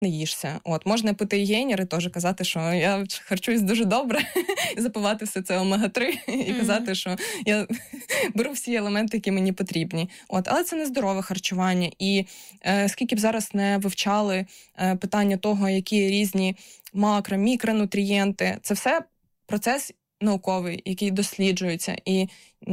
не їжся. От, можна пити гейнер і теж казати, що я харчуюсь дуже добре, і запивати все це омега-3, і казати, що я беру всі елементи, які мені потрібні. От, але це не здорове харчування. І скільки б зараз не вивчали питання того, які різні макро-мікронутрієнти, це все процес науковий, який досліджується. І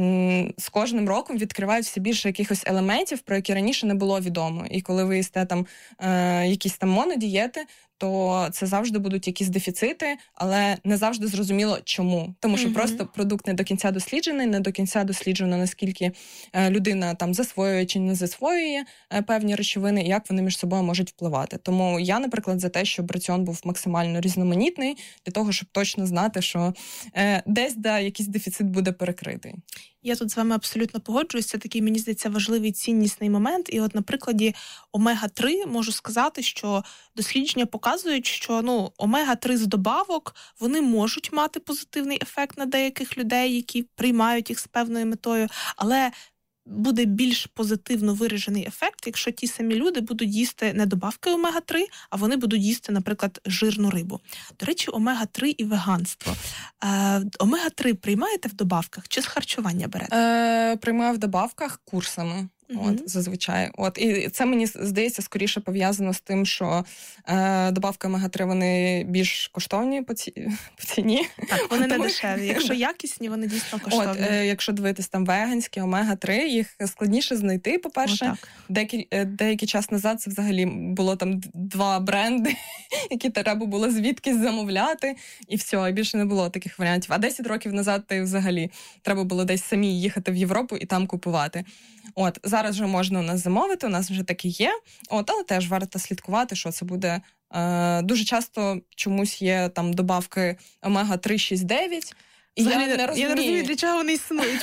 з кожним роком відкривають все більше якихось елементів, про які раніше не було відомо. І коли ви їсте там якісь там монодієти, то це завжди будуть якісь дефіцити, але не завжди зрозуміло чому. Тому що просто продукт не до кінця досліджений, не до кінця досліджено, наскільки людина там засвоює чи не засвоює певні речовини, і як вони між собою можуть впливати. Тому я, наприклад, за те, щоб раціон був максимально різноманітний, для того, щоб точно знати, що десь якийсь дефіцит буде перекритий. Я тут з вами абсолютно погоджуюсь. Це такий, мені здається, важливий ціннісний момент. І от на прикладі омега-3 можу сказати, що дослідження показують, що омега-3 з добавок, вони можуть мати позитивний ефект на деяких людей, які приймають їх з певною метою, але буде більш позитивно виражений ефект, якщо ті самі люди будуть їсти не добавки омега-3, а вони будуть їсти, наприклад, жирну рибу. До речі, омега-3 і веганство. Омега-3 приймаєте в добавках чи з харчування берете? Приймаю в добавках курсами. Зазвичай. І це, мені здається, скоріше пов'язано з тим, що добавки омега-3, вони більш коштовні по ціні. Так, вони не дешеві. Якщо якісні, вони дійсно коштовні. Якщо дивитись там веганські, омега-3, їх складніше знайти, по-перше. Деякий час назад це взагалі було там 2 бренди, які треба було звідкись замовляти, і все, і більше не було таких варіантів. А 10 років назад взагалі треба було десь самі їхати в Європу і там купувати. Зараз вже можна у нас замовити, у нас вже таке є, але теж варто слідкувати, що це буде. Дуже часто чомусь є там добавки омега-3, 6, 9. Я не розумію, для чого вони існують.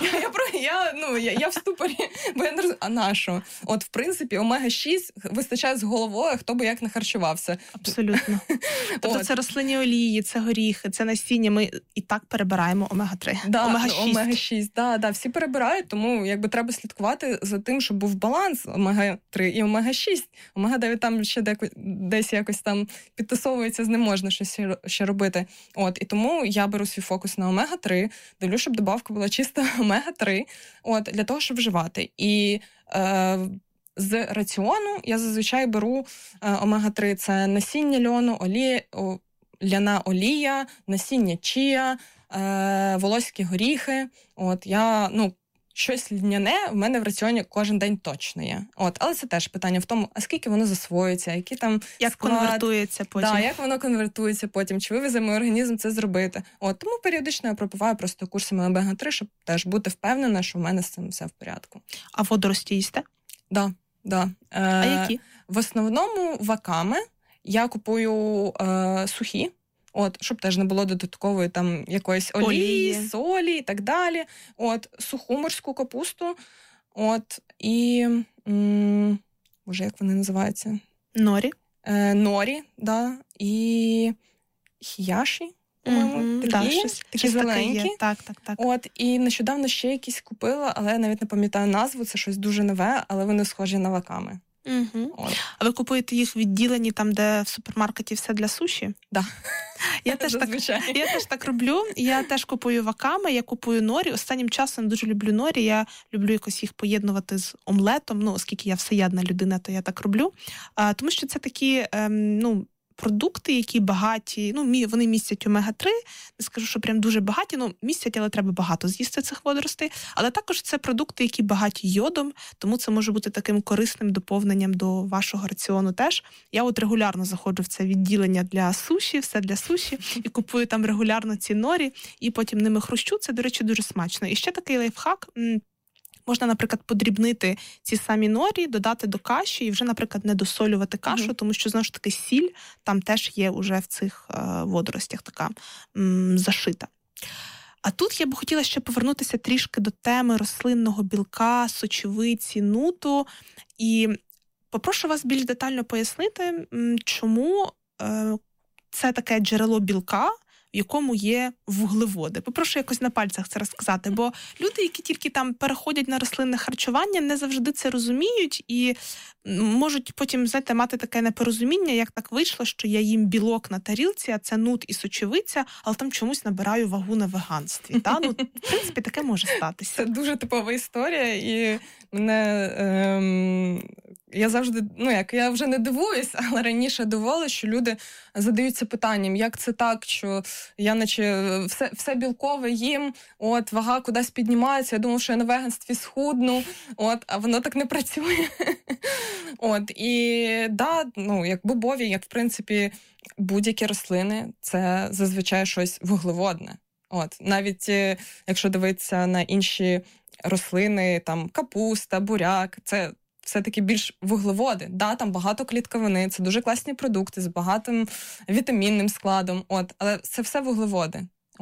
Я в ступорі, бо я не розумію, а на що? В принципі, омега-6 вистачає з головою, хто би як не харчувався. Абсолютно. Тобто це рослинні олії, це горіхи, це насіння, ми і так перебираємо омега-3. Омега-6, всі перебирають, тому треба слідкувати за тим, щоб був баланс омега-3 і омега-6. Омега-9 там ще десь якось там підтасовується, з ним можна щось ще робити. І тому я беру свій фокус на омега-3, дивлюсь, щоб добавка була чисто омега-3, для того, щоб вживати. І з раціону я зазвичай беру омега-3, це насіння льону, ляна олія, насіння чія, волоські горіхи. Щось льняне в мене в раціоні кожен день точно є. Але це теж питання в тому, а скільки воно засвоюється, які там як конвертується потім. Як воно конвертується потім, чи вивезе мій організм це зробити. Тому періодично я пропиваю просто курсами омега-3, щоб теж бути впевнена, що в мене з цим все в порядку. А водорості їсте? Да. А які? В основному ваками я купую сухі, щоб теж не було додаткової там якоїсь олії, солі і так далі. Суху морську капусту. І як вони називаються? Норі. Норі, да. І хіяші, по-моєму, такі зеленькі. Так. І нещодавно ще якісь купила, але я навіть не пам'ятаю назву, це щось дуже нове, але вони схожі на ваками. А ви купуєте їх в відділенні, там, де в супермаркеті все для суші? Да. Я теж так роблю. Я теж купую ваками, я купую норі. Останнім часом дуже люблю норі. Я люблю якось їх поєднувати з омлетом. Оскільки я всеядна людина, то я так роблю. Тому що це такі, продукти, які багаті, вони містять омега-3, не скажу, що прям дуже багаті, містять, але треба багато з'їсти цих водоростей. Але також це продукти, які багаті йодом, тому це може бути таким корисним доповненням до вашого раціону теж. Я регулярно заходжу в це відділення для суші, все для суші, і купую там регулярно ці норі, і потім ними хрущу. Це, до речі, дуже смачно. І ще такий лайфхак – можна, наприклад, подрібнити ці самі норі, додати до каші і вже, наприклад, не досолювати кашу, тому що, знову ж таки, сіль там теж є уже в цих водоростях така зашита. А тут я б хотіла ще повернутися трішки до теми рослинного білка, сочевиці, нуту. І попрошу вас більш детально пояснити, чому це таке джерело білка в якому є вуглеводи. Попрошу якось на пальцях це розказати, бо люди, які тільки там переходять на рослинне харчування, не завжди це розуміють і можуть потім, знаєте, мати таке непорозуміння, як так вийшло, що я їм білок на тарілці, а це нут і сочевиця, але там чомусь набираю вагу на веганстві. Та? Ну, в принципі, таке може статися. Це дуже типова історія, і мене... Я завжди, я вже не дивуюсь, але раніше дивувалася, що люди задаються питанням, як це так, що я наче все білкове їм, вага кудись піднімається, я думаю, що я на веганстві схудну, а воно так не працює. І як бобові, як в принципі будь-які рослини, це зазвичай щось вуглеводне. Навіть якщо дивитися на інші рослини, там капуста, буряк, це все-таки більш вуглеводи. Там багато клітковини, це дуже класні продукти з багатим вітамінним складом, але це все вуглеводи.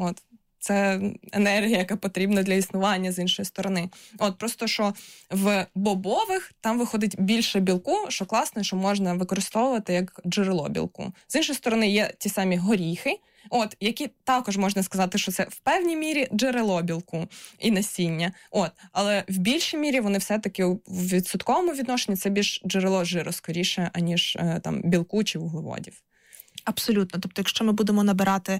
Це енергія, яка потрібна для існування з іншої сторони. Просто, що в бобових там виходить більше білку, що класно, що можна використовувати як джерело білку. З іншої сторони є ті самі горіхи, які також можна сказати, що це в певній мірі джерело білку і насіння. Але в більшій мірі вони все-таки в відсотковому відношенні це більш джерело жиру скоріше, аніж там білку чи вуглеводів. Абсолютно. Тобто, якщо ми будемо набирати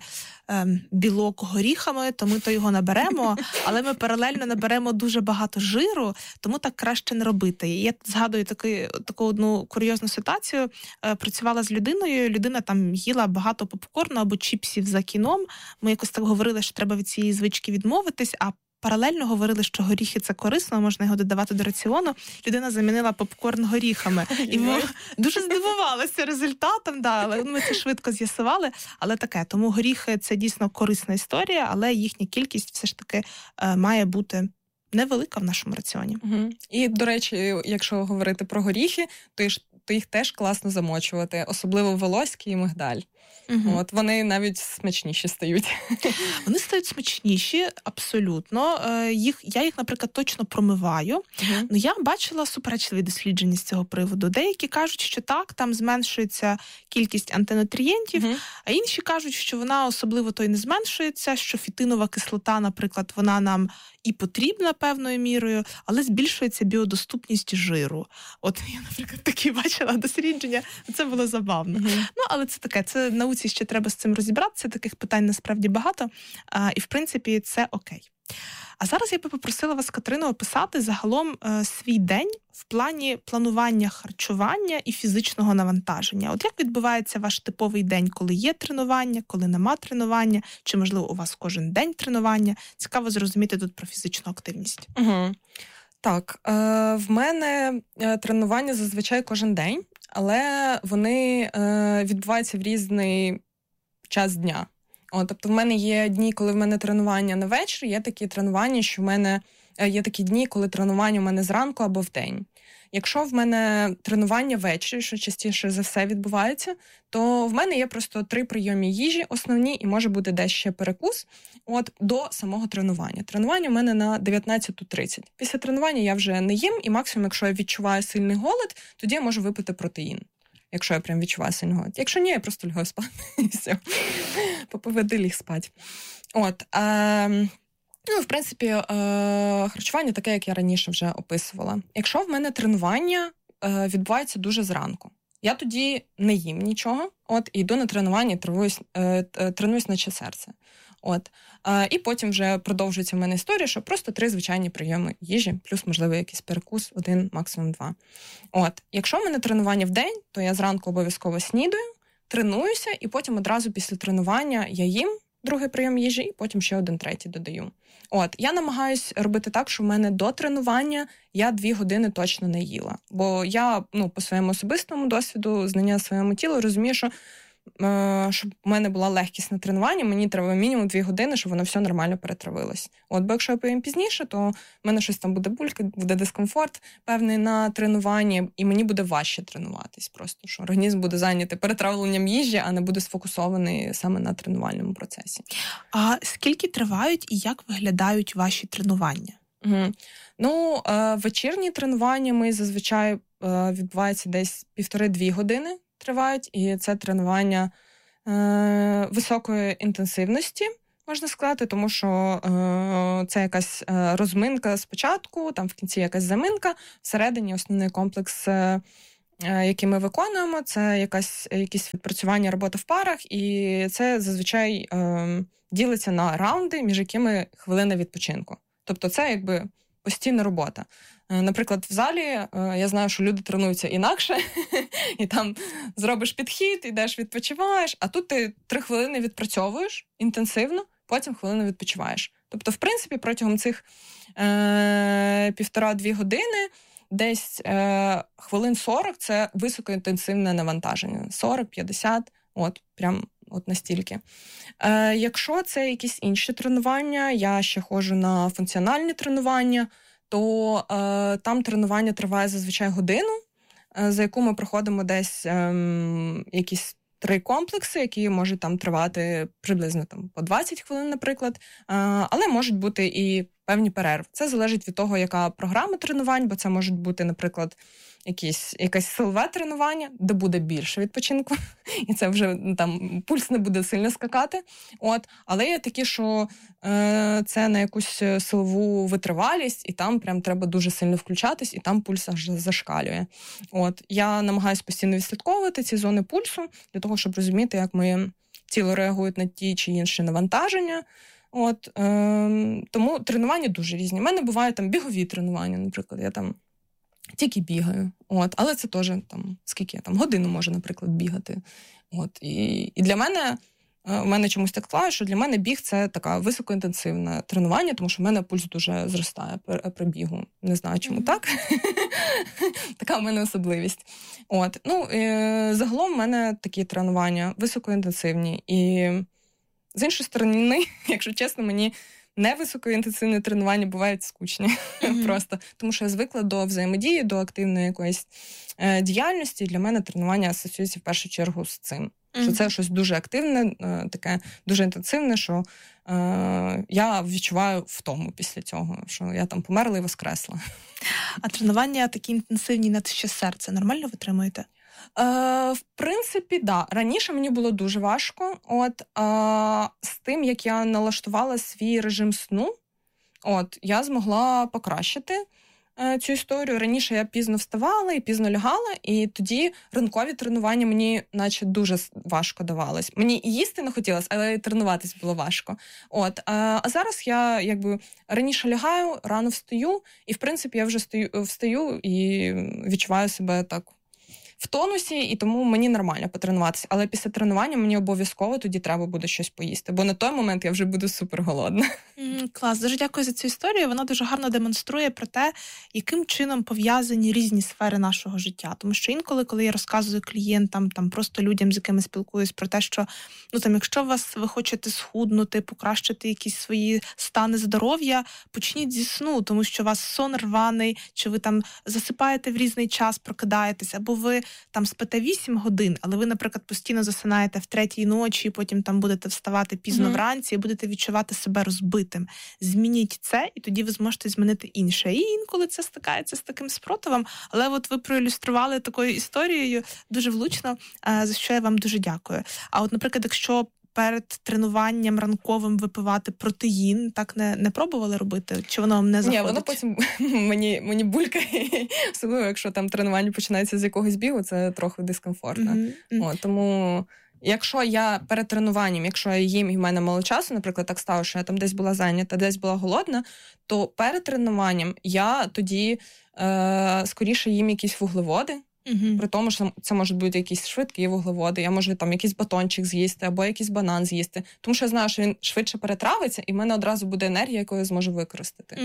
білок горіхами, то ми то його наберемо, але ми паралельно наберемо дуже багато жиру, тому так краще не робити. І я згадую таку одну курйозну ситуацію. Працювала з людиною, людина там їла багато попкорну або чіпсів за кіном. Ми якось так говорили, що треба від цієї звички відмовитись, а паралельно говорили, що горіхи – це корисно, можна його додавати до раціону. Людина замінила попкорн горіхами. І ми дуже здивувалися результатом, але ми це швидко з'ясували. Але таке, тому горіхи – це дійсно корисна історія, але їхня кількість все ж таки має бути невелика в нашому раціоні. І, до речі, якщо говорити про горіхи, то їх теж класно замочувати, особливо волоський і мигдаль. Вони навіть смачніші стають. Вони стають смачніші, абсолютно. Я їх, наприклад, точно промиваю. Но я бачила суперечливі дослідження з цього приводу. Деякі кажуть, що так, там зменшується кількість антинутрієнтів, а інші кажуть, що вона особливо то й не зменшується, що фітинова кислота, наприклад, вона нам і потрібна певною мірою, але збільшується біодоступність жиру. Я, наприклад, такі бачила дослідження. Це було забавно. Але це таке, це науці ще треба з цим розібратися, таких питань насправді багато, і, в принципі, це окей. А зараз я би попросила вас, Катерино, описати загалом свій день в плані планування харчування і фізичного навантаження. Як відбувається ваш типовий день, коли є тренування, коли нема тренування, чи, можливо, у вас кожен день тренування? Цікаво зрозуміти тут про фізичну активність. Так, в мене тренування зазвичай кожен день, але вони відбуваються в різний час дня. Тобто в мене є дні, коли в мене тренування на вечір, є такі тренування, що в мене є такі дні, коли тренування в мене зранку або вдень. Якщо в мене тренування ввечері, що частіше за все відбувається, то в мене є просто 3 прийоми їжі основні і може бути десь ще перекус до самого тренування. Тренування в мене на 19:30. Після тренування я вже не їм, і максимум, якщо я відчуваю сильний голод, тоді я можу випити протеїн. Якщо я прям відчуваю сильний голод. Якщо ні, я просто лягаю спати. І все. Поповеди ліг спати. В принципі, харчування таке, як я раніше вже описувала. Якщо в мене тренування відбувається дуже зранку, я тоді не їм нічого, і йду на тренування, тренуюсь наче серце. І потім вже продовжується в мене історія, що просто 3 звичайні прийоми їжі, плюс, можливо, якийсь перекус, 1, максимум 2. Якщо в мене тренування в день, то я зранку обов'язково снідаю, тренуюся, і потім одразу після тренування я їм 2-й прийом їжі, і потім ще 1 третій додаю. Я намагаюсь робити так, що в мене до тренування я 2 години точно не їла. Бо я, по своєму особистому досвіду, знання своєму тілу, розумію, що щоб в мене була легкість на тренування, мені треба мінімум 2 години, щоб воно все нормально перетравилось. Бо якщо я поїм пізніше, то в мене щось там буде булька, буде дискомфорт певний на тренуванні, і мені буде важче тренуватись просто, що організм буде зайнятий перетравленням їжі, а не буде сфокусований саме на тренувальному процесі. А скільки тривають і як виглядають ваші тренування? Вечірні тренування ми зазвичай відбуваються десь 1,5-2 години тривають, і це тренування високої інтенсивності, можна сказати, тому що це якась розминка спочатку, там в кінці якась заминка, всередині основний комплекс, який ми виконуємо, це якісь відпрацювання роботи в парах, і це зазвичай ділиться на раунди, між якими хвилина відпочинку. Тобто це якби постійна робота. Наприклад, в залі я знаю, що люди тренуються інакше, і там зробиш підхід, йдеш, відпочиваєш, а тут ти 3 хвилини відпрацьовуєш інтенсивно, потім хвилину відпочиваєш. Тобто, в принципі, протягом цих 1,5-2 години десь хвилин 40 – це високоінтенсивне навантаження. 40-50, прям настільки. Якщо це якісь інші тренування, я ще ходжу на функціональні тренування, то там тренування триває зазвичай годину, за яку ми проходимо десь якісь 3 комплекси, які можуть там тривати приблизно по 20 хвилин, наприклад, але можуть бути і певні перерви. Це залежить від того, яка програма тренувань, бо це можуть бути, наприклад, якесь силове тренування, де буде більше відпочинку, і це вже там пульс не буде сильно скакати. Але є такі, що це на якусь силову витривалість, і там прям треба дуже сильно включатись, і там пульс аж зашкалює. Я намагаюся постійно відслідковувати ці зони пульсу, для того, щоб розуміти, як моє тіло реагує на ті чи інші навантаження. Тому тренування дуже різні. У мене бувають там бігові тренування, наприклад, я там тільки бігаю. Але це теж скільки я там годину можу, наприклад, бігати. І для мене, у мене чомусь так склалося, що для мене біг – це така високоінтенсивне тренування, тому що в мене пульс дуже зростає при бігу. Не знаю, чому так. Така в мене особливість. Загалом в мене такі тренування високоінтенсивні. І з іншої сторони, якщо чесно, мені невисокоінтенсивні тренування бувають скучні. Просто. Тому що я звикла до взаємодії, до активної якоїсь діяльності. Для мене тренування асоціюється в першу чергу з цим. Що це щось дуже активне, таке дуже інтенсивне, що я відчуваю втому після цього, що я там померла і воскресла. А тренування такі інтенсивні на ще серце нормально витримуєте? В принципі, да. Раніше мені було дуже важко. З тим, як я налаштувала свій режим сну, я змогла покращити цю історію. Раніше я пізно вставала і пізно лягала, і тоді ранкові тренування мені наче дуже важко давалось. Мені і їсти не хотілося, але і тренуватись було важко. А зараз я раніше лягаю, рано встаю, і в принципі я вже встаю і відчуваю себе так в тонусі, і тому мені нормально потренуватися. Але після тренування мені обов'язково тоді треба буде щось поїсти, бо на той момент я вже буду супер голодна. Клас, дуже дякую за цю історію. Вона дуже гарно демонструє про те, яким чином пов'язані різні сфери нашого життя. Тому що інколи, коли я розказую клієнтам, просто людям, з якими спілкуюсь, про те, що якщо ви хочете схуднути, покращити якісь свої стани здоров'я, почніть зі сну, тому що у вас сон рваний, чи ви засипаєте в різний час, прокидаєтесь, або ви спите 8 годин, але ви, наприклад, постійно засинаєте в 3-й ночі, і потім будете вставати пізно вранці і будете відчувати себе розбитим. Змініть це, і тоді ви зможете змінити інше. І інколи це стикається з таким спротивом, але ви проілюстрували такою історією дуже влучно, за що я вам дуже дякую. А наприклад, якщо перед тренуванням ранковим випивати протеїн, так не пробували робити? Чи воно вам не заходить? Ні, воно потім мені булькає, особливо якщо там тренування починається з якогось бігу, це трохи дискомфортно. Тому якщо я перед тренуванням, якщо я їм і в мене мало часу, наприклад, так стало, що я там десь була зайнята, десь була голодна, то перед тренуванням я тоді скоріше їм якісь вуглеводи, при тому, що це можуть бути якісь швидкі вуглеводи, я можу там якийсь батончик з'їсти або якийсь банан з'їсти, тому що я знаю, що він швидше перетравиться, і в мене одразу буде енергія, яку я зможу використати.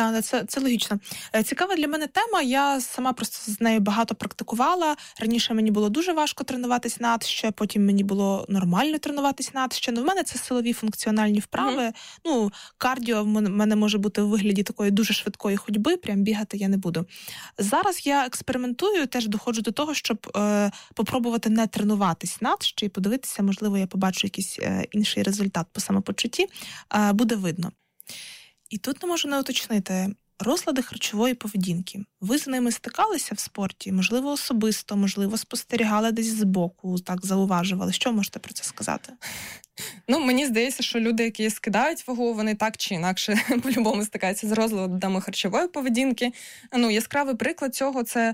Це логічно. Цікава для мене тема, я сама просто з нею багато практикувала. Раніше мені було дуже важко тренуватись надще, потім мені було нормально тренуватись надще. В мене це силові функціональні вправи. Кардіо в мене може бути у вигляді такої дуже швидкої ходьби, прям бігати я не буду. Зараз я експериментую, теж доходжу до того, щоб попробувати не тренуватись надще і подивитися, можливо, я побачу якийсь інший результат по самопочутті. Буде видно. І тут не можу не уточнити. розлади харчової поведінки. Ви з ними стикалися в спорті? Можливо, особисто, можливо, спостерігали десь збоку, так зауважували. Що можете про це сказати? Мені здається, що люди, які скидають вагу, вони так чи інакше по-любому стикаються з розладами харчової поведінки. Яскравий приклад цього – це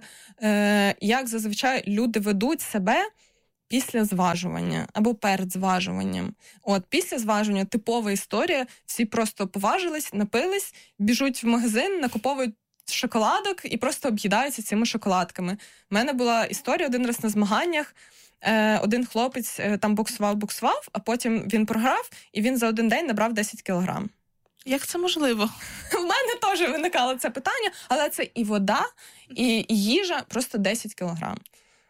як зазвичай люди ведуть себе після зважування або перед зважуванням. Після зважування типова історія, всі просто поважились, напились, біжуть в магазин, накуповують шоколадок і просто об'їдаються цими шоколадками. У мене була історія один раз на змаганнях. Один хлопець там боксував, а потім він програв, і він за один день набрав 10 кілограм. Як це можливо? В мене теж виникало це питання, але це і вода, і їжа просто 10 кілограм.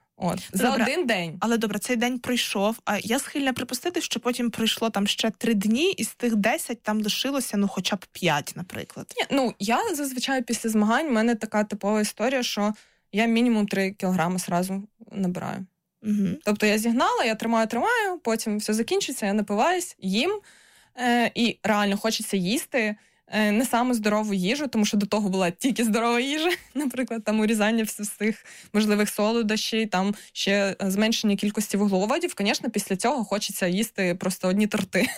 За один день. Але добре, цей день пройшов, а я схильна припустити, що потім пройшло там ще 3 дні, і з тих 10 там лишилося, хоча б 5, наприклад. Я зазвичай після змагань, в мене така типова історія, що я мінімум 3 кілограми зразу набираю. Угу. Тобто я зігнала, я тримаю, потім все закінчиться, я напиваюсь, їм, і реально хочеться їсти не саме здорову їжу, тому що до того була тільки здорова їжа, наприклад, там урізання всіх можливих солодощей, там ще зменшення кількості вуглеводів. Звісно, після цього хочеться їсти просто одні торти.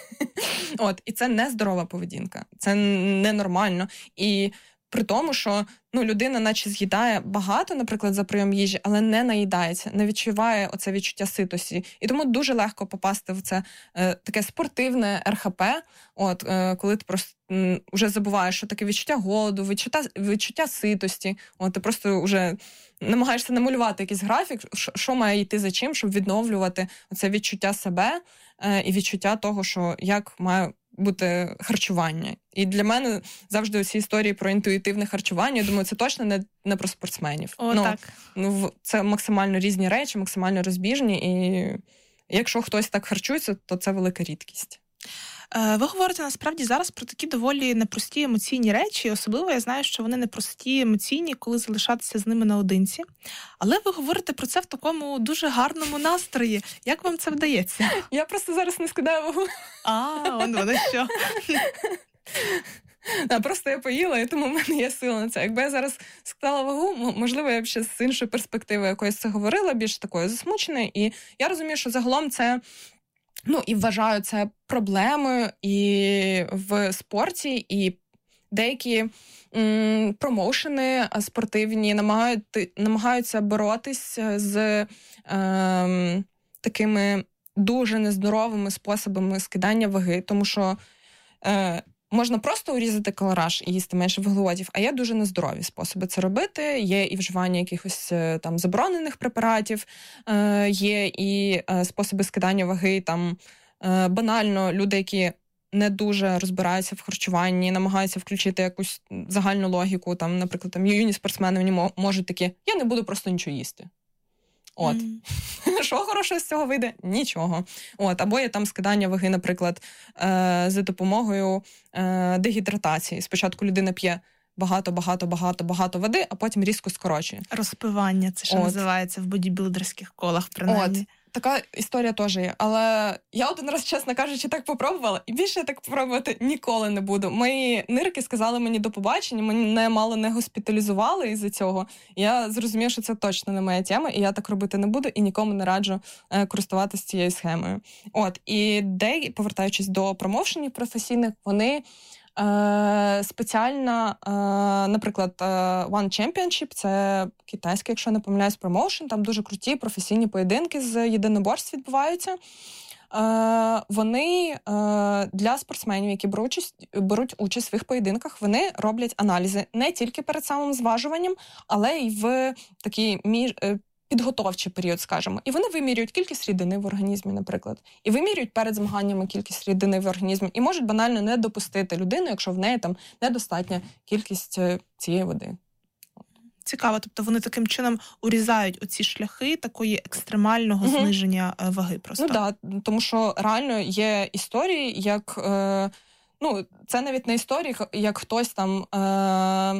І це не здорова поведінка, це ненормально. І при тому, що людина наче з'їдає багато, наприклад, за прийом їжі, але не наїдається, не відчуває оце відчуття ситості. І тому дуже легко попасти в це таке спортивне РХП, коли ти просто вже забуваєш, що таке відчуття голоду, відчуття ситості. Ти просто вже намагаєшся намалювати якийсь графік, що має йти за чим, щоб відновлювати оце відчуття себе і відчуття того, що як має бути харчування. І для мене завжди ці історії про інтуїтивне харчування, я думаю, це точно не про спортсменів. Так. Це максимально різні речі, максимально розбіжні, і якщо хтось так харчується, то це велика рідкість. Ви говорите насправді зараз про такі доволі непрості емоційні речі, особливо я знаю, що вони непрості емоційні, коли залишатися з ними наодинці. Але ви говорите про це в такому дуже гарному настрої. Як вам це вдається? Я просто зараз не скидаю вагу. Воно що. Просто я поїла, і тому в мене є сила на це. Якби я зараз склала вагу, можливо, я б ще з іншої перспективи якоїсь це говорила, більш такою засмученою. І я розумію, що загалом це і вважаю це проблемою і в спорті, і деякі промоушени спортивні намагаються боротись з такими дуже нездоровими способами скидання ваги, тому що можна просто урізати калораж і їсти менше вуглеводів, а є дуже нездорові способи це робити. Є і вживання якихось там заборонених препаратів, є і способи скидання ваги, там банально люди, які не дуже розбираються в харчуванні, намагаються включити якусь загальну логіку, там, наприклад, юні спортсмени, вони можуть такі, я не буду просто нічого їсти. Що хорошого з цього вийде? Нічого. Або є там скидання ваги, наприклад, за допомогою дегідратації. Спочатку людина п'є багато води, а потім різко скорочує. Розпивання, це що називається в бодібілдерських колах, принаймні. Така історія теж є. Але я один раз, чесно кажучи, так попробувала, і більше я так попробувати ніколи не буду. Мої нирки сказали мені до побачення, мене мало не госпіталізували із-за цього. Я зрозуміла, що це точно не моя тема, і я так робити не буду, і нікому не раджу користуватися цією схемою. І повертаючись до промоушенів професійних, вони спеціально, наприклад, One Championship, це китайський, якщо не помиляюсь, промоушен, там дуже круті професійні поєдинки з єдиноборств відбуваються. Вони для спортсменів, які беруть участь в своїх поєдинках, вони роблять аналізи не тільки перед самим зважуванням, але й в такий підготовчий період, скажімо. І вони вимірюють кількість рідини в організмі, наприклад. І вимірюють перед змаганнями кількість рідини в організмі. І можуть банально не допустити людину, якщо в неї там недостатня кількість цієї води. Цікаво, тобто вони таким чином урізають оці шляхи такої екстремального зниження ваги просто. Тому що реально є історії, як... це навіть не історії, як хтось там...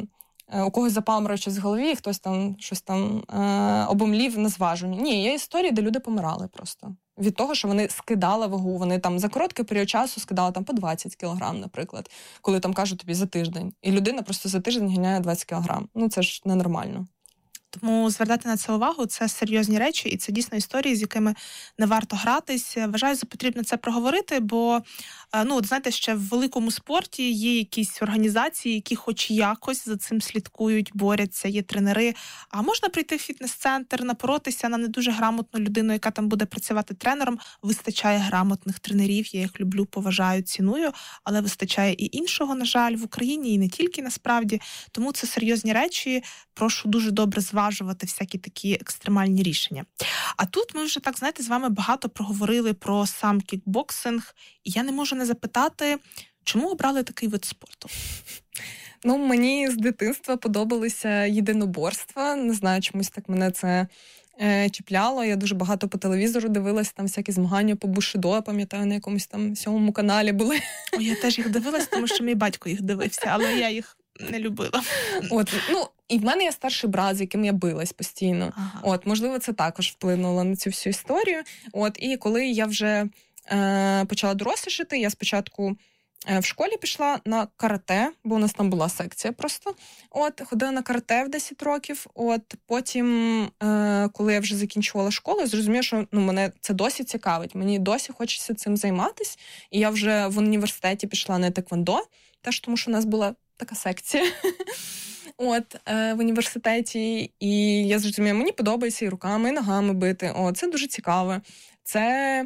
у когось запаморочить з голові, хтось там щось там обомлів на зваженні. Ні, є історії, де люди помирали просто. Від того, що вони скидали вагу, вони там за короткий період часу скидали там по 20 кілограм, наприклад, коли там кажуть тобі за тиждень. І людина просто за тиждень ганяє 20 кілограм. Ну це ж ненормально. Тому звертати на це увагу – це серйозні речі, і це дійсно історії, з якими не варто гратись. Вважаю, за потрібно це проговорити, бо, знаєте, ще в великому спорті є якісь організації, які хоч якось за цим слідкують, борються, є тренери. А можна прийти в фітнес-центр, напоротися на не дуже грамотну людину, яка там буде працювати тренером. Вистачає грамотних тренерів, я їх люблю, поважаю, ціную, але вистачає і іншого, на жаль, в Україні, і не тільки насправді. Тому це серйозні речі. Прошу дуже добре зважувати всякі такі екстремальні рішення. А тут ми вже, так, знаєте, з вами багато проговорили про сам кікбоксинг, і я не можу не запитати, чому обрали такий вид спорту? Мені з дитинства подобалися єдиноборства. Не знаю, чомусь так мене це чіпляло. Я дуже багато по телевізору дивилася, там всякі змагання по бушидо, я пам'ятаю, на якомусь там 7 каналі були. О, я теж їх дивилась, тому що мій батько їх дивився, але я їх не любила. І в мене є старший брат, з яким я билась постійно. Ага. Можливо, це також вплинуло на цю всю історію. І коли я вже почала дорослішати, я спочатку в школі пішла на карате, бо у нас там була секція просто. Ходила на карате в 10 років. Потім, коли я вже закінчувала школу, зрозуміла, що мене це досі цікавить. Мені досі хочеться цим займатися. І я вже в університеті пішла на теквондо, теж тому що у нас була така секція в університеті. І я зрозуміла, мені подобається і руками, і ногами бити. Це дуже цікаво. Це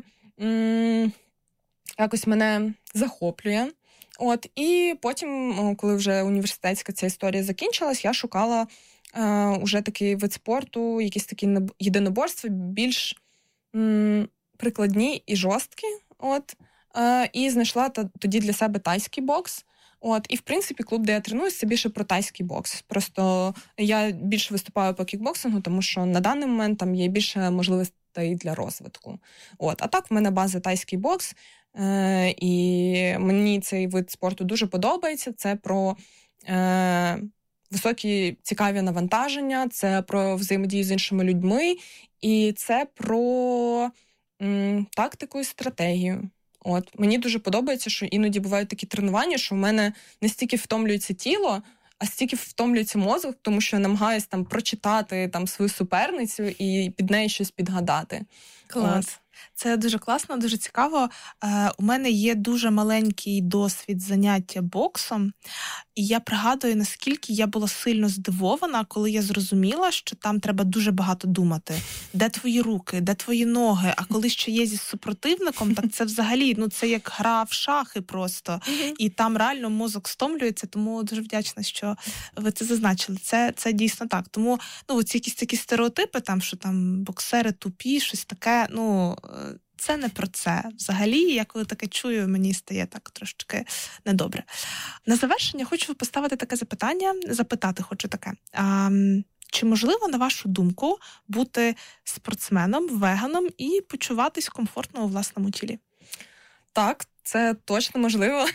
якось мене захоплює. І потім, коли вже університетська ця історія закінчилась, я шукала уже такий вид спорту, якісь такі єдиноборства, більш прикладні і жорсткі. І знайшла тоді для себе тайський бокс. І, в принципі, клуб, де я тренуюсь, це більше про тайський бокс. Просто я більше виступаю по кікбоксингу, тому що на даний момент там є більше можливостей для розвитку. А так, в мене база тайський бокс, і мені цей вид спорту дуже подобається. Це про високі цікаві навантаження, це про взаємодію з іншими людьми, і це про тактику і стратегію. Мені дуже подобається, що іноді бувають такі тренування, що в мене не стільки втомлюється тіло, а стільки втомлюється мозок, тому що я намагаюся там прочитати там свою суперницю і під неї щось підгадати. Клас. Це дуже класно, дуже цікаво. У мене є дуже маленький досвід заняття боксом, і я пригадую, наскільки я була сильно здивована, коли я зрозуміла, що там треба дуже багато думати. Де твої руки, де твої ноги, а коли ще є зі супротивником, так це взагалі, це як гра в шахи просто. І там реально мозок стомлюється, тому дуже вдячна, що ви це зазначили. Це дійсно так. Тому, ці якісь такі стереотипи, там, що там боксери тупі, щось таке, це не про це. Взагалі, я коли таке чую, мені стає так трошки недобре. На завершення хочу поставити таке запитати хочу таке. Чи можливо, на вашу думку, бути спортсменом, веганом і почуватись комфортно у власному тілі? Так, це точно можливо.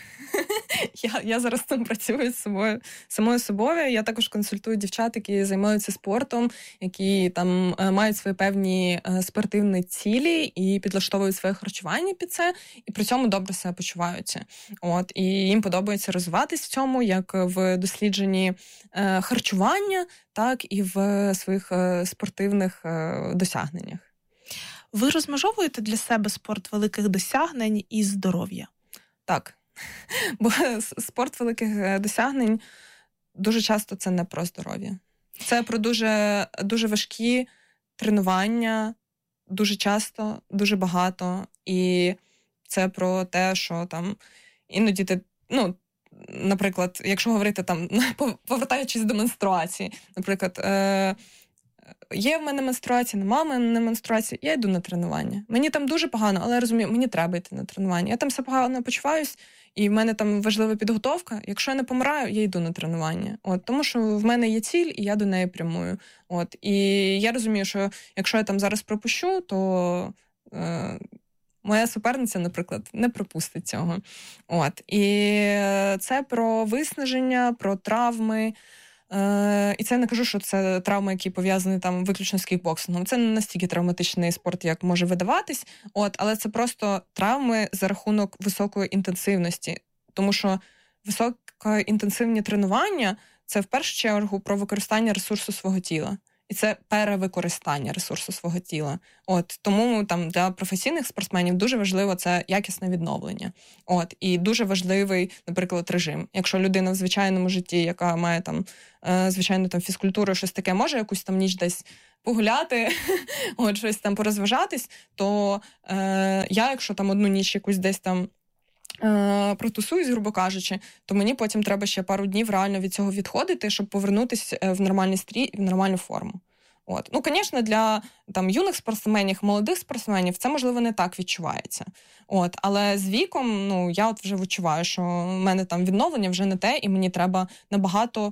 Я зараз там працюю з самою собою. Я також консультую дівчат, які займаються спортом, які там мають свої певні спортивні цілі і підлаштовують своє харчування під це, і при цьому добре себе почуваються. І їм подобається розвиватись в цьому, як в дослідженні харчування, так і в своїх спортивних досягненнях. Ви розмежовуєте для себе спорт великих досягнень і здоров'я? Так. Бо спорт великих досягнень дуже часто це не про здоров'я. Це про дуже, дуже важкі тренування, дуже часто, дуже багато. І це про те, що там іноді ти, наприклад, якщо говорити там, повертаючись до менструації, наприклад, є в мене менструація, нема в мене менструації, я йду на тренування. Мені там дуже погано, але я розумію, мені треба йти на тренування. Я там все погано почуваюсь, і в мене там важлива підготовка. Якщо я не помираю, я йду на тренування. Тому що в мене є ціль, і я до неї прямую. І я розумію, що якщо я там зараз пропущу, то моя суперниця, наприклад, не пропустить цього. І це про виснаження, про травми, І це я не кажу, що це травми, які пов'язані там виключно з кікбоксингом. Це не настільки травматичний спорт, як може видаватись, але це просто травми за рахунок високої інтенсивності. Тому що високоінтенсивні тренування – це в першу чергу про використання ресурсу свого тіла. І це перевикористання ресурсу свого тіла. Тому там для професійних спортсменів дуже важливо це якісне відновлення. І дуже важливий, наприклад, режим. Якщо людина в звичайному житті, яка має там, звичайно, там фізкультуру, щось таке, може якусь там ніч десь погуляти, щось там порозважатись, то я, якщо там одну ніч якусь десь там протусуюсь, грубо кажучи, то мені потім треба ще пару днів реально від цього відходити, щоб повернутися в нормальний стрій і в нормальну форму. Звісно, для там юних спортсменів, молодих спортсменів це, можливо, не так відчувається. Але з віком, я вже відчуваю, що в мене там відновлення вже не те, і мені треба набагато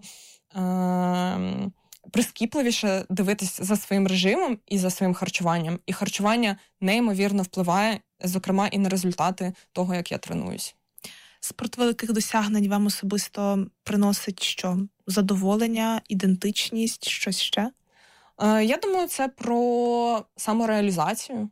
прискіпливіше дивитись за своїм режимом і за своїм харчуванням. І харчування неймовірно впливає, зокрема, і на результати того, як я тренуюсь. Спорт великих досягнень вам особисто приносить що? Задоволення, ідентичність, щось ще? Я думаю, це про самореалізацію.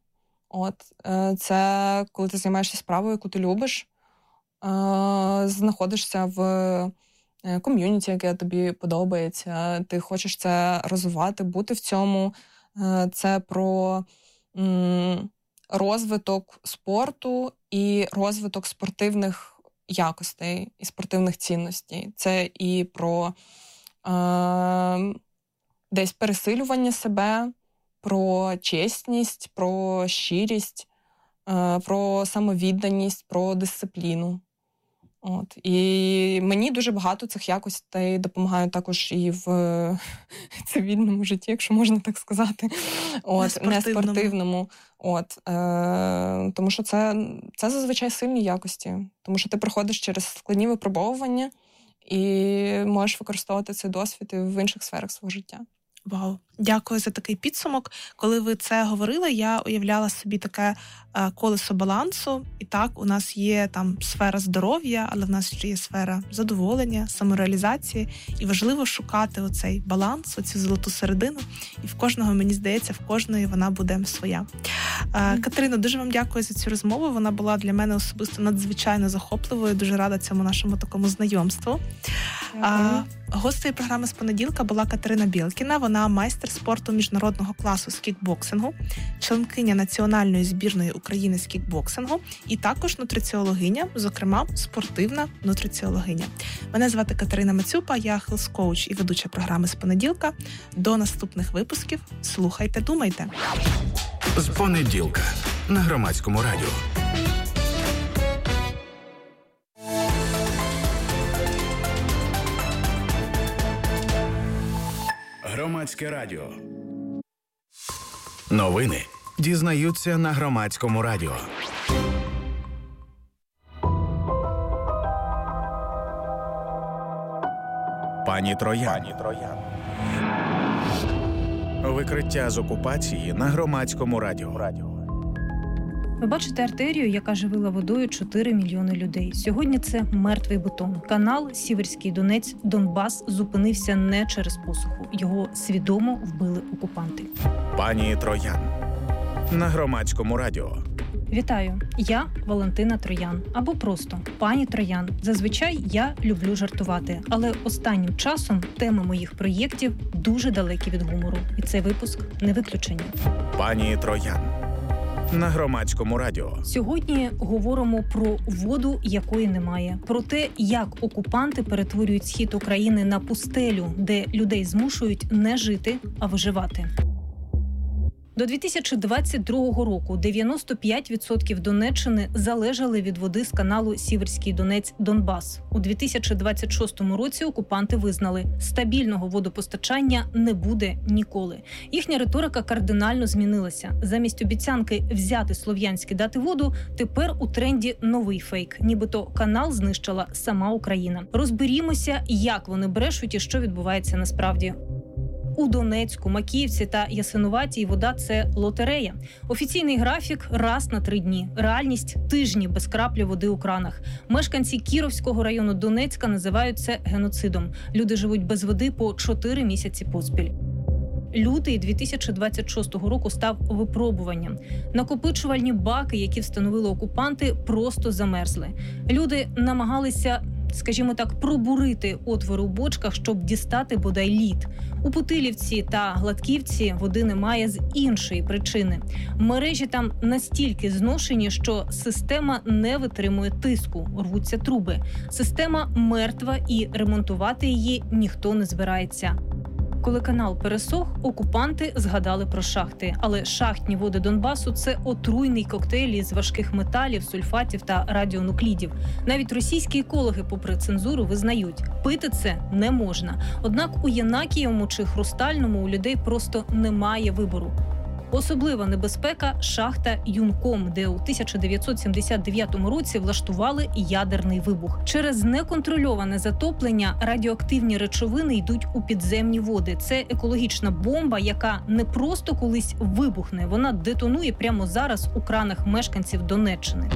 Це коли ти займаєшся справою, яку ти любиш, знаходишся в ком'юніті, яке тобі подобається, ти хочеш це розвивати, бути в цьому. Це про розвиток спорту і розвиток спортивних якостей і спортивних цінностей. Це і про десь пересилювання себе, про чесність, про щирість, про самовідданість, про дисципліну. І мені дуже багато цих якостей допомагають також і в цивільному житті, якщо можна так сказати, не спортивному. Тому що це зазвичай сильні якості. Тому що ти проходиш через складні випробовування і можеш використовувати цей досвід і в інших сферах свого життя. Вау, дякую за такий підсумок. Коли ви це говорили, я уявляла собі таке колесо балансу. І так, у нас є там сфера здоров'я, але в нас ще є сфера задоволення, самореалізації. І важливо шукати оцей баланс, оцю золоту середину. І в кожного, мені здається, в кожної вона буде своя. Катерино, дуже вам дякую за цю розмову. Вона була для мене особисто надзвичайно захопливою. Дуже рада цьому нашому такому знайомству. Гостею програми з понеділка була Катерина Білкіна. Вона майстер спорту міжнародного класу з кікбоксингу, членкиня національної збірної України з кікбоксингу і також нутриціологиня, зокрема спортивна нутриціологиня. Мене звати Катерина Мацюпа, я хелс-коуч і ведуча програми з понеділка. До наступних випусків. Слухайте, думайте. З понеділка на Громадському радіо. Громадське радіо. Новини дізнаються на Громадському радіо. Пані Троян. Викриття з окупації на Громадському радіо. Ви бачите артерію, яка живила водою 4 мільйони людей. Сьогодні це мертвий бетон. Канал Сіверський Донець, Донбас зупинився не через посуху. Його свідомо вбили окупанти. Пані Троян на Громадському радіо. Вітаю, я Валентина Троян. Або просто пані Троян. Зазвичай я люблю жартувати, але останнім часом теми моїх проєктів дуже далекі від гумору. І цей випуск не виключення. Пані Троян на Громадському радіо. Сьогодні говоримо про воду, якої немає. Про те, як окупанти перетворюють схід України на пустелю, де людей змушують не жити, а виживати. До 2022 року 95% Донеччини залежали від води з каналу Сіверський Донець, Донбас. У 2026 році окупанти визнали, стабільного водопостачання не буде ніколи. Їхня риторика кардинально змінилася. Замість обіцянки взяти слов'янські дати воду, тепер у тренді новий фейк. Нібито канал знищила сама Україна. Розберімося, як вони брешуть і що відбувається насправді. у Донецьку, Макіївці та Ясинуватій вода – це лотерея. Офіційний графік – раз на 3 дні. Реальність – тижні без краплі води у кранах. Мешканці Кіровського району Донецька називають це геноцидом. Люди живуть без води по 4 місяці поспіль. Лютий 2026 року став випробуванням. Накопичувальні баки, які встановили окупанти, просто замерзли. Люди намагалися, скажімо так, пробурити отвори у бочках, щоб дістати бодай лід. У Путилівці та Гладківці води немає з іншої причини. Мережі там настільки зношені, що система не витримує тиску, рвуться труби. Система мертва і ремонтувати її ніхто не збирається. Коли канал пересох, окупанти згадали про шахти. Але шахтні води Донбасу – це отруйний коктейль із важких металів, сульфатів та радіонуклідів. Навіть російські екологи, попри цензуру, визнають – пити це не можна. Однак у Єнакієвому чи Хрустальному у людей просто немає вибору. Особлива небезпека – шахта Юнком, де у 1979 році влаштували ядерний вибух. Через неконтрольоване затоплення радіоактивні речовини йдуть у підземні води. Це екологічна бомба, яка не просто колись вибухне, вона детонує прямо зараз у кранах мешканців Донеччини.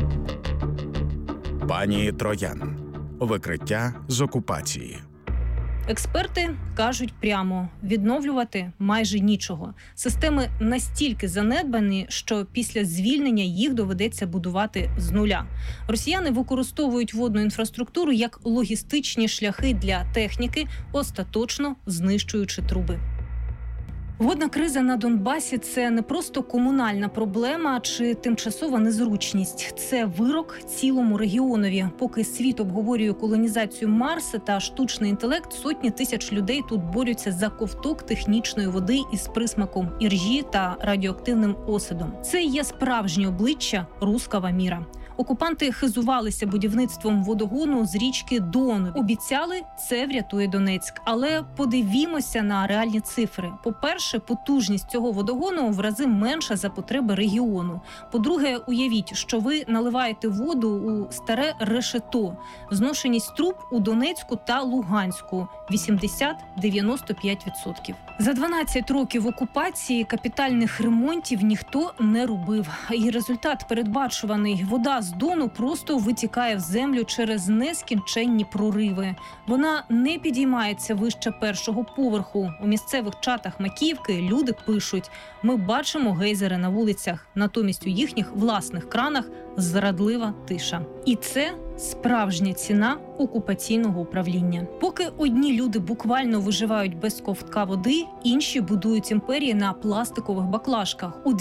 Пані Троян. Викриття з окупації. Експерти кажуть прямо – відновлювати майже нічого. Системи настільки занедбані, що після звільнення їх доведеться будувати з нуля. Росіяни використовують водну інфраструктуру як логістичні шляхи для техніки, остаточно знищуючи труби. Водна криза на Донбасі – це не просто комунальна проблема чи тимчасова незручність. Це вирок цілому регіонові. Поки світ обговорює колонізацію Марса та штучний інтелект, сотні тисяч людей тут борються за ковток технічної води із присмаком іржі та радіоактивним осадом. Це є справжнє обличчя руского міра. Окупанти хизувалися будівництвом водогону з річки Дон. Обіцяли, це врятує Донецьк. Але подивімося на реальні цифри. По-перше, потужність цього водогону в рази менша за потреби регіону. По-друге, уявіть, що ви наливаєте воду у старе решето. Зношеність труб у Донецьку та Луганську – 80-95%. За 12 років окупації капітальних ремонтів ніхто не робив. І результат передбачуваний. Вода з Дону просто витікає в землю через нескінченні прориви. Вона не підіймається вище першого поверху. У місцевих чатах Макіївки люди пишуть – ми бачимо гейзери на вулицях. Натомість у їхніх власних кранах зрадлива тиша. І це справжня ціна окупаційного управління. Поки одні люди буквально виживають без ковтка води, інші будують імперії на пластикових баклажках. У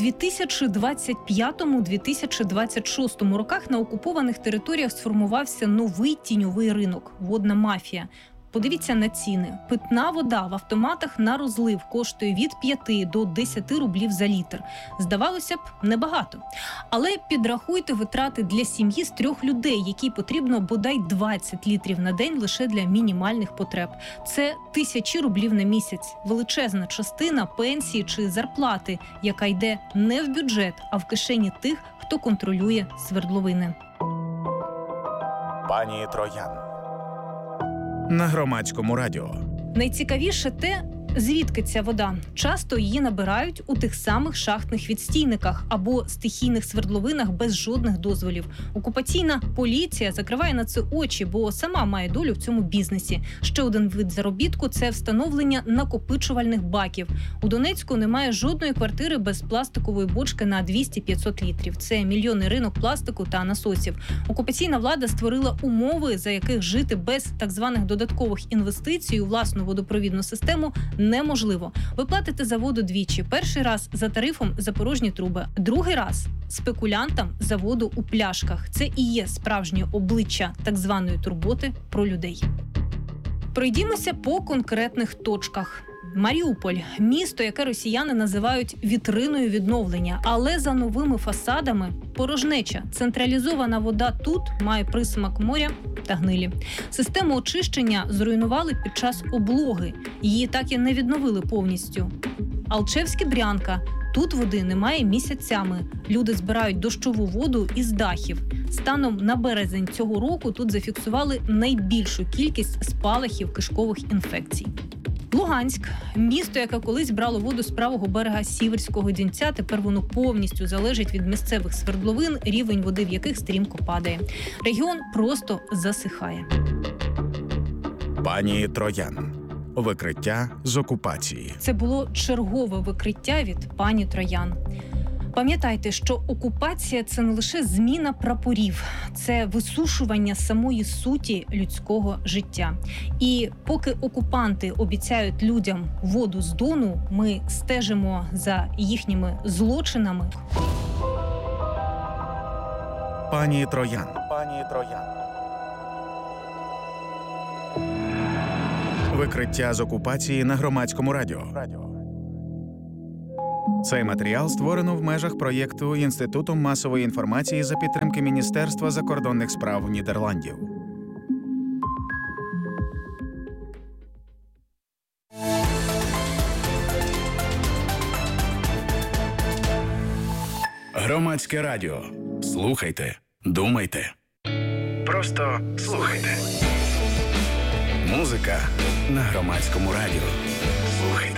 2025-2026 роках на окупованих територіях сформувався новий тіньовий ринок – водна мафія. Подивіться на ціни. Питна вода в автоматах на розлив коштує від 5 до 10 рублів за літр. Здавалося б, небагато. Але підрахуйте витрати для сім'ї з 3 людей, якій потрібно бодай 20 літрів на день лише для мінімальних потреб. Це 1000 рублів на місяць. Величезна частина пенсії чи зарплати, яка йде не в бюджет, а в кишені тих, хто контролює свердловини. Пані Троян. На Громадському радіо. Найцікавіше те, звідки ця вода. Часто її набирають у тих самих шахтних відстійниках або стихійних свердловинах без жодних дозволів. Окупаційна поліція закриває на це очі, бо сама має долю в цьому бізнесі. Ще один вид заробітку – це встановлення накопичувальних баків. У Донецьку немає жодної квартири без пластикової бочки на 200-500 літрів. Це мільйонний ринок пластику та насосів. Окупаційна влада створила умови, за яких жити без так званих додаткових інвестицій у власну водопровідну систему неможливо. Ви платите за воду двічі. Перший раз за тарифом за порожні труби, другий раз спекулянтам за воду у пляшках. Це і є справжнє обличчя так званої турботи про людей. Пройдімося по конкретних точках. Маріуполь – місто, яке росіяни називають вітриною відновлення, але за новими фасадами – порожнеча. Централізована вода тут має присмак моря та гнилі. Систему очищення зруйнували під час облоги. Її так і не відновили повністю. Алчевське-Брянка – тут води немає місяцями. Люди збирають дощову воду із дахів. Станом на березень цього року тут зафіксували найбільшу кількість спалахів кишкових інфекцій. Луганськ – місто, яке колись брало воду з правого берега Сіверського Донця. Тепер воно повністю залежить від місцевих свердловин, рівень води в яких стрімко падає. Регіон просто засихає. Пані Троян. Викриття з окупації. Це було чергове викриття від пані Троян. Пам'ятайте, що окупація – це не лише зміна прапорів, це висушування самої суті людського життя. І поки окупанти обіцяють людям воду з Дону, ми стежимо за їхніми злочинами. Пані Троян. Пані Троян. Викриття з окупації на Громадському радіо. Цей матеріал створено в межах проєкту Інститутом масової інформації за підтримки Міністерства закордонних справ Нідерландів. Громадське радіо. Слухайте, думайте. Просто слухайте. Музика на Громадському радіо. Слухайте.